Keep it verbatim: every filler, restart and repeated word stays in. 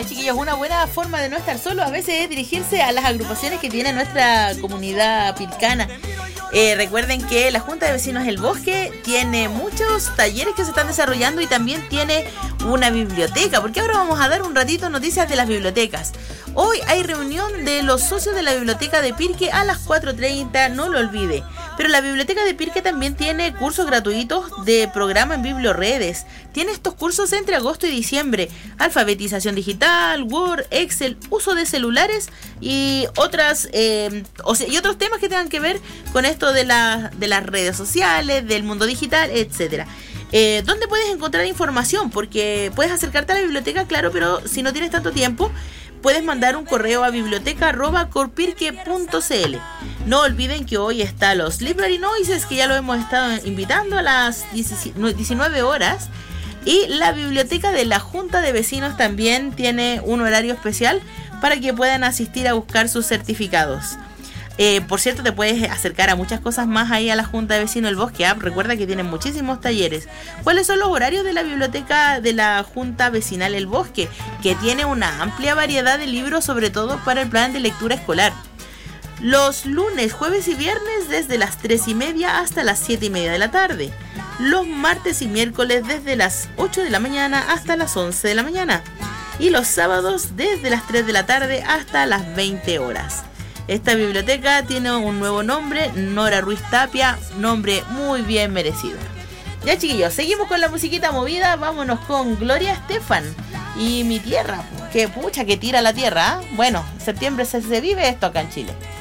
Ya, chiquillos, una buena forma de no estar solo a veces es dirigirse a las agrupaciones que tiene nuestra comunidad pilcana. Eh, recuerden que la Junta de Vecinos El Bosque tiene muchos talleres que se están desarrollando y también tiene una biblioteca, porque ahora vamos a dar un ratito noticias de las bibliotecas. Hoy hay reunión de los socios de la biblioteca de Pirque a las cuatro treinta, no lo olvide. Pero la biblioteca de Pirque también tiene cursos gratuitos de programa en Biblioredes. Tiene estos cursos entre agosto y diciembre: alfabetización digital, Word, Excel, uso de celulares y otras eh, o sea, y otros temas que tengan que ver con esto de, la, de las redes sociales, del mundo digital, etcétera. Eh, ¿Dónde puedes encontrar información? Porque puedes acercarte a la biblioteca, claro, pero si no tienes tanto tiempo, puedes mandar un correo a biblioteca arroba corpirque punto cl. No olviden que hoy está los Library Noises, que ya lo hemos estado invitando a las diecinueve horas. Y la biblioteca de la Junta de Vecinos también tiene un horario especial para que puedan asistir a buscar sus certificados. Eh, por cierto, te puedes acercar a muchas cosas más ahí a la Junta de Vecinos El Bosque App. Recuerda que tienen muchísimos talleres. ¿Cuáles son los horarios de la biblioteca de la Junta Vecinal El Bosque? Que tiene una amplia variedad de libros, sobre todo para el plan de lectura escolar. Los lunes, jueves y viernes desde las tres y media hasta las siete y media de la tarde. Los martes y miércoles desde las ocho de la mañana hasta las once de la mañana. Y los sábados desde las tres de la tarde hasta las veinte horas. Esta biblioteca tiene un nuevo nombre, Nora Ruiz Tapia, nombre muy bien merecido. Ya, chiquillos, seguimos con la musiquita movida. Vámonos con Gloria Estefan y Mi Tierra. Que pucha que tira la tierra, ¿eh? Bueno, en septiembre se, se vive esto acá en Chile.